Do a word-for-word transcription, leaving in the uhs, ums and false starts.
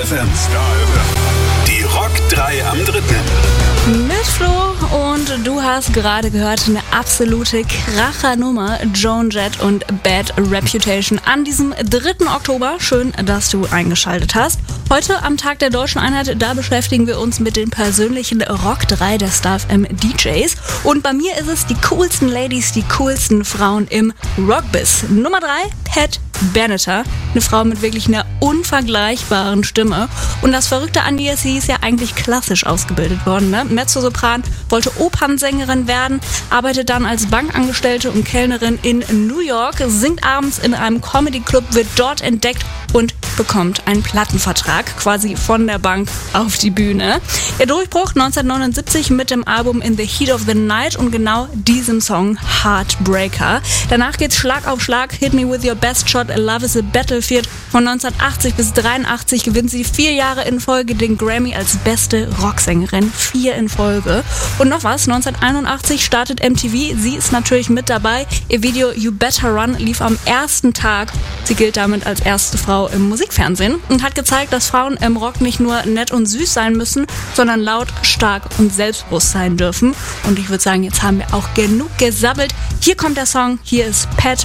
F M. Die Rock drei am dritten. Mit Flo und du hast gerade gehört, eine absolute Krachernummer, Joan Jett und Bad Reputation an diesem dritten Oktober. Schön, dass du eingeschaltet hast. Heute am Tag der Deutschen Einheit, da beschäftigen wir uns mit den persönlichen Rock drei der Star F M D Js. Und bei mir ist es die coolsten Ladies, die coolsten Frauen im Rockbiz. Nummer drei, Pat Benatar, eine Frau mit wirklich einer unvergleichbaren Stimme. Und das Verrückte an ihr, sie ist ja eigentlich klassisch ausgebildet worden, ne? Mezzosopran, wollte Opernsängerin werden, arbeitet dann als Bankangestellte und Kellnerin in New York, singt abends in einem Comedy-Club, wird dort entdeckt und bekommt einen Plattenvertrag, quasi von der Bank auf die Bühne. Ihr Durchbruch neunzehnhundertneunundsiebzig mit dem Album In the Heat of the Night und genau diesem Song Heartbreaker. Danach geht's Schlag auf Schlag, Hit Me With Your Best Shot, Love is a Battlefield. Von neunzehnhundertachtzig bis dreiundachtzig gewinnt sie vier Jahre in Folge den Grammy als beste Rocksängerin. Vier in Folge. Und noch was, neunzehnhunderteinundachtzig startet M T V. Sie ist natürlich mit dabei. Ihr Video You Better Run lief am ersten Tag. Sie gilt damit als erste Frau im Musikfernsehen und hat gezeigt, dass Frauen im Rock nicht nur nett und süß sein müssen, sondern laut, stark und selbstbewusst sein dürfen. Und ich würde sagen, jetzt haben wir auch genug gesabbelt. Hier kommt der Song. Hier ist Pat